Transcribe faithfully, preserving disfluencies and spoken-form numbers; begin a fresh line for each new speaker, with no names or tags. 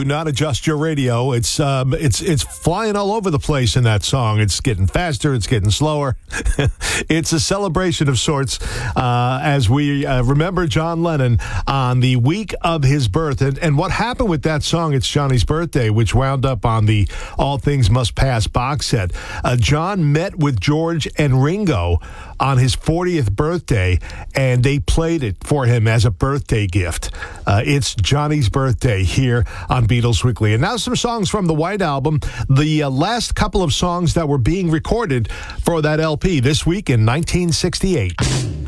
not adjust your radio. It's um, it's it's flying all over the place in that song. It's getting faster. It's getting slower. It's a celebration of sorts uh, as we uh, remember John Lennon on the week of his birth. And, and what happened with that song, It's Johnny's Birthday, which wound up on the All Things Must Pass box set. Uh, John met with George and Ringo on his fortieth birthday, and they played it for him as a birthday gift. Uh, it's Johnny's Birthday here on Beatles Weekly. And now some songs from the White Album, the uh, last couple of songs that were being recorded for that L P this week in nineteen sixty-eight.